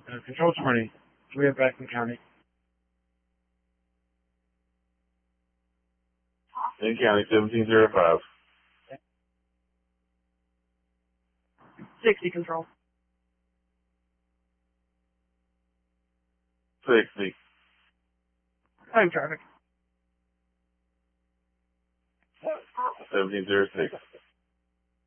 Control 20. We have Beckman County. In County 1705. 60 control. 60. Home traffic. 1706.